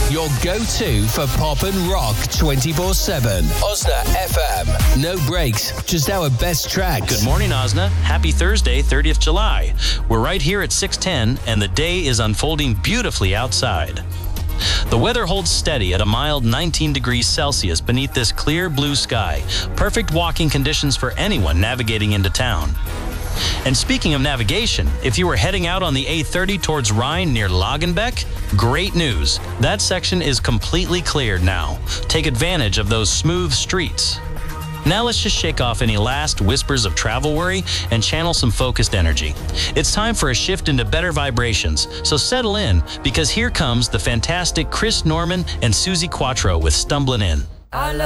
Your go-to for pop and rock 24/7. Osna FM. No breaks, just our best tracks. Good morning, Osna. Happy Thursday, 30th July. We're right here at 6:10, and the day is unfolding beautifully outside. The weather holds steady at a mild 19 degrees Celsius beneath this clear blue sky. Perfect walking conditions for anyone navigating into town. And speaking of navigation, if you were heading out on the A30 towards Rhine near Lagenbeck, great news. That section is completely cleared now. Take advantage of those smooth streets. Now let's just shake off any last whispers of travel worry and channel some focused energy. It's time for a shift into better vibrations, so settle in, because here comes the fantastic Chris Norman and Susie Quattro with Stumblin' In.